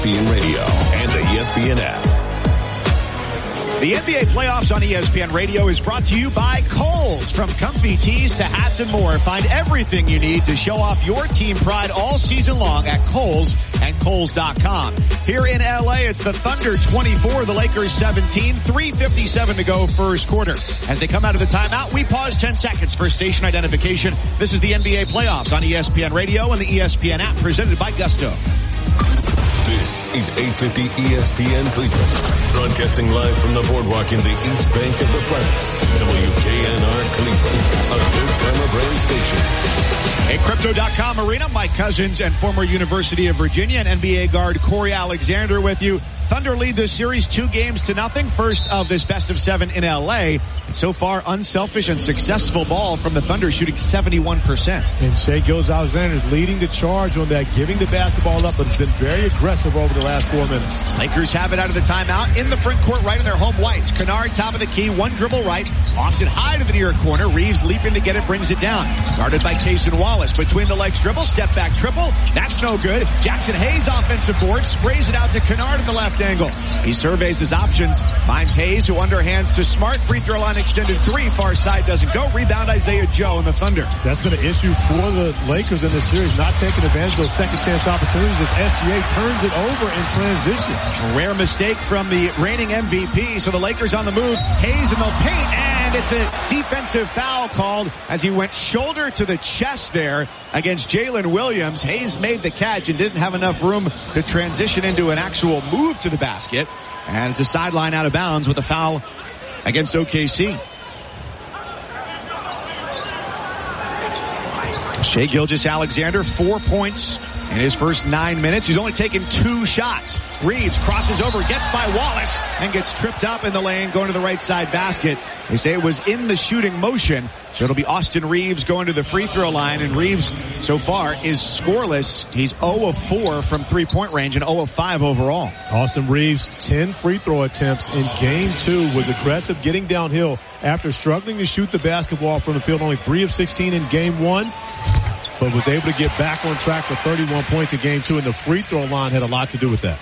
ESPN Radio and the ESPN app. The NBA playoffs on ESPN Radio is brought to you by Kohl's. From comfy tees to hats and more, find everything you need to show off your team pride all season long at Kohl's and Kohl's.com. Here in LA, it's the Thunder 24, the Lakers 17, 3:57 to go first quarter. As they come out of the timeout, we pause 10 seconds for station identification. This is the NBA playoffs on ESPN Radio and the ESPN app, presented by Gusto. This is 850 ESPN Cleveland, broadcasting live from the boardwalk in the East Bank of the Flats. WKNR Cleveland, a Good Karma brand station. A Crypto.com arena, Mike Cousins and former University of Virginia and NBA guard Corey Alexander with you. Thunder lead this series 2-0. First of this best of 7 in LA. And so far, unselfish and successful ball from the Thunder, shooting 71%. And Shai Gilgeous-Alexander is leading the charge on that, giving the basketball up, but it's been very aggressive over the last 4 minutes. Lakers have it out of the timeout in the front court right in their home whites. Kennard, top of the key, one dribble right, offs it high to the near corner. Reeves leaping to get it, brings it down. Guarded by Cason Wallace. Between the legs dribble, step back triple. That's no good. Jackson Hayes offensive board, sprays it out to Kennard at the left angle. He surveys his options, finds Hayes, who underhands to Smart. Free throw line extended 3, far side doesn't go. Rebound Isaiah Joe and the Thunder. That's been an issue for the Lakers in this series, not taking advantage of those second chance opportunities as SGA turns it over in transition. A rare mistake from the reigning MVP, so the Lakers on the move. Hayes in the paint, and it's a defensive foul called as he went shoulder to the chest there against Jalen Williams. Hayes made the catch and didn't have enough room to transition into an actual move to the basket. And it's a sideline out of bounds with a foul against OKC. Shai Gilgeous-Alexander, 4 points in his first 9 minutes. He's only taken 2 shots. Reeves crosses over, gets by Wallace, and gets tripped up in the lane, going to the right side basket. They say it was in the shooting motion. So it'll be Austin Reeves going to the free throw line, and Reeves so far is scoreless. He's 0 of 4 from three-point range and 0 of 5 overall. Austin Reeves, 10 free throw attempts in game 2, was aggressive getting downhill after struggling to shoot the basketball from the field, only 3 of 16 in game 1. But was able to get back on track for 31 points in game 2, and the free throw line had a lot to do with that.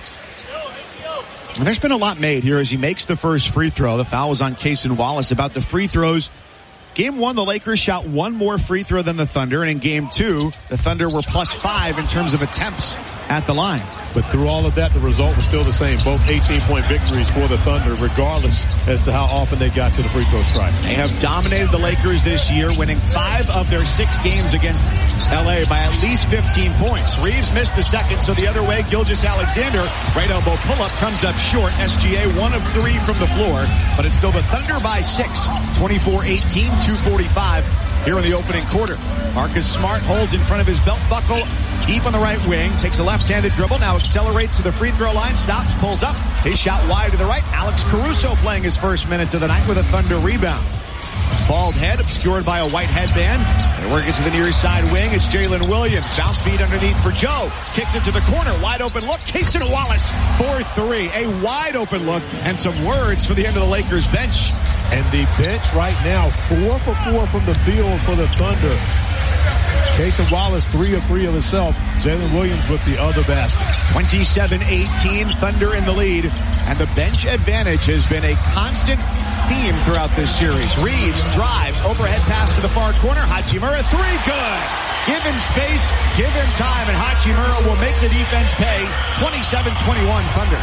And there's been a lot made here as he makes the first free throw. The foul was on Cason Wallace. About the free throws, game 1, the Lakers shot 1 more free throw than the Thunder, and in game 2, the Thunder were +5 in terms of attempts at the line. But through all of that, the result was still the same. Both 18-point victories for the Thunder, regardless as to how often they got to the free throw strike. They have dominated the Lakers this year, winning 5 of their 6 games against LA by at least 15 points. Reeves missed the second, so the other way, Gilgeous-Alexander, right elbow pull-up, comes up short. SGA 1 of 3 from the floor, but it's still the Thunder by 6, 24-18, 2:45 here in the opening quarter. Marcus Smart holds in front of his belt buckle, deep on the right wing, takes a left-handed dribble, now accelerates to the free throw line, stops, pulls up, his shot wide to the right. Alex Caruso playing his first minutes of the night with a Thunder rebound. Bald head obscured by a white headband. They work it to the near side wing. It's Jalen Williams. Bounce feed underneath for Joe. Kicks it to the corner. Wide open look. Cason Wallace for 3. A wide open look and some words for the end of the Lakers bench. And the bench right now, 4 for 4 from the field for the Thunder. Cason Wallace, 3 of 3 of himself. Jalen Williams with the other basket. 27-18, Thunder in the lead. And the bench advantage has been a constant theme throughout this series. Reeves drives, overhead pass to the far corner. Hachimura, 3, good. Give him space, give him time, and Hachimura will make the defense pay. 27-21, Thunder.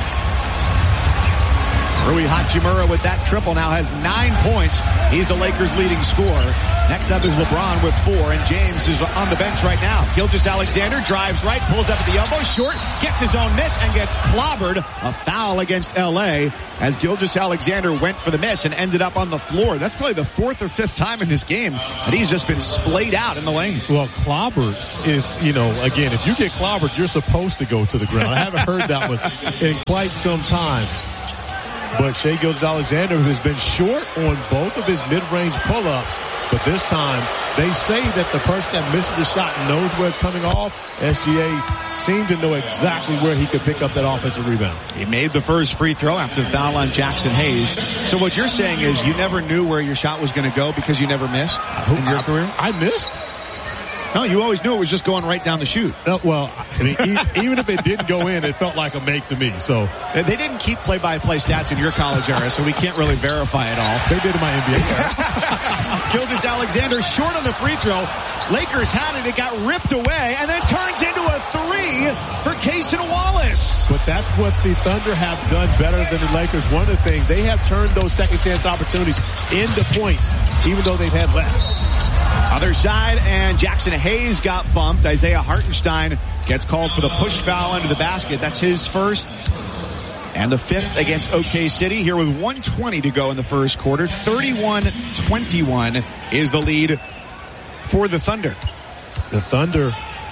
Rui Hachimura with that triple now has 9 points. He's the Lakers' leading scorer. Next up is LeBron with 4, and James is on the bench right now. Gilgeous-Alexander drives right, pulls up at the elbow, short, gets his own miss, and gets clobbered. A foul against L.A. as Gilgeous-Alexander went for the miss and ended up on the floor. That's probably the 4th or 5th time in this game that he's just been splayed out in the lane. Well, clobbered is, again, if you get clobbered, you're supposed to go to the ground. I haven't heard that one in quite some time. But Shai Gilgeous-Alexander has been short on both of his mid-range pull-ups. But this time, they say that the person that misses the shot knows where it's coming off. SGA seemed to know exactly where he could pick up that offensive rebound. He made the first free throw after the foul on Jackson Hayes. So what you're saying is you never knew where your shot was going to go because you never missed in your career? I missed. No, you always knew it was just going right down the chute. Well, I mean, even if it didn't go in, it felt like a make to me. So they didn't keep play-by-play stats in your college era, so we can't really verify it all. They did in my NBA era. Gilgeous-Alexander short on the free throw. Lakers had it. It got ripped away and then turns into a three for Cason Wallace. But that's what the Thunder have done better than the Lakers. One of the things, they have turned those second chance opportunities into points, even though they've had less. Other side, and Jackson Hayes got bumped. Isaiah Hartenstein gets called for the push foul under the basket. That's his first and the fifth against OK City here with 1:20 to go in the first quarter. 31-21 is the lead for the Thunder. The Thunder.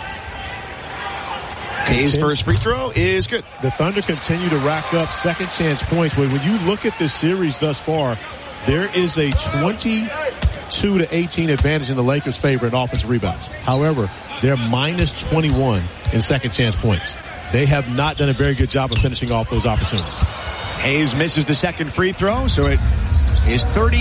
Hayes' first free throw is good. The Thunder continue to rack up second chance points. But when you look at this series thus far, there is a 22-18 advantage in the Lakers' favor in offensive rebounds. However, they're minus 21 in second chance points. They have not done a very good job of finishing off those opportunities. Hayes misses the second free throw, so it is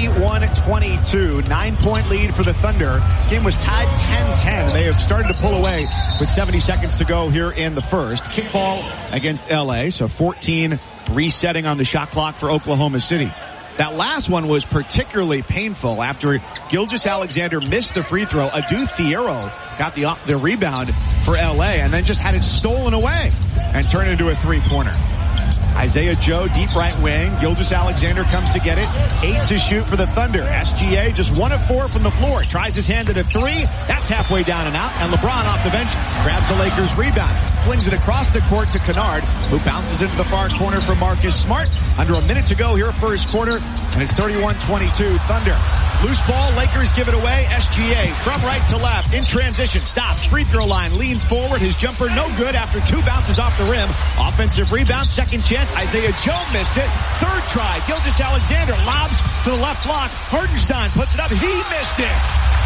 31-22, 9-point lead for the Thunder. This game was tied 10-10. They have started to pull away with 70 seconds to go here in the first. Kickball against LA, so 14 resetting on the shot clock for Oklahoma City. That last one was particularly painful after Gilgeous-Alexander missed the free throw. Adu Fierro got the rebound for LA and then just had it stolen away and turned into a three-pointer. Isaiah Joe, deep right wing. Gilgeous-Alexander comes to get it. 8 to shoot for the Thunder. SGA just 1 of 4 from the floor. Tries his hand at a three. That's halfway down and out. And LeBron off the bench grabs the Lakers rebound. Flings it across the court to Kennard, who bounces into the far corner for Marcus Smart. Under a minute to go here first quarter. And it's 31-22 Thunder. Loose ball. Lakers give it away. SGA from right to left in transition. Stops. Free throw line. Leans forward. His jumper no good after 2 bounces off the rim. Offensive rebound. Second chance. Isaiah Joe missed it. Third try. Gilgeous-Alexander lobs to the left block. Hartenstein puts it up. He missed it.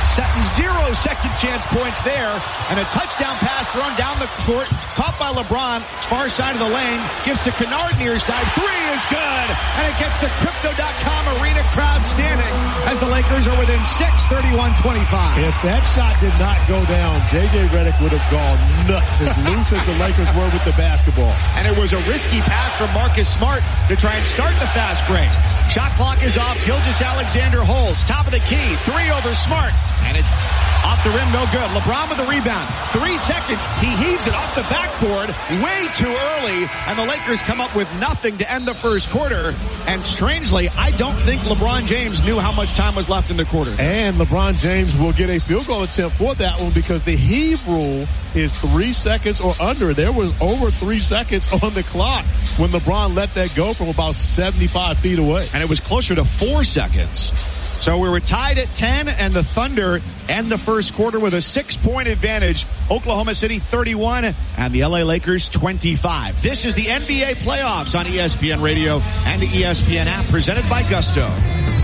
0 second chance points there. And a touchdown pass thrown down the court. Caught by LeBron. Far side of the lane. Gives to Kennard near side. Three is good. And it gets the Crypto.com arena crowd standing as the Lakers are within 6, 31-25. If that shot did not go down, J.J. Redick would have gone nuts, as loose as the Lakers were with the basketball. And it was a risky pass from Marcus Smart to try and start the fast break. Shot clock is off. Gilgeous-Alexander holds. Top of the key. 3 over Smart. And it's off the rim, no good. LeBron with the rebound. 3 seconds. He heaves it off the backboard way too early. And the Lakers come up with nothing to end the first quarter. And strangely, I don't think LeBron James knew how much time was left in the quarter. And LeBron James will get a field goal attempt for that one because the heave rule is 3 seconds or under. There was over 3 seconds on the clock when LeBron let that go from about 75 feet away. And it was closer to 4 seconds. So we were tied at 10, and the Thunder end the first quarter with a 6-point advantage. Oklahoma City 31 and the LA Lakers 25. This is the NBA playoffs on ESPN Radio and the ESPN app, presented by Gusto.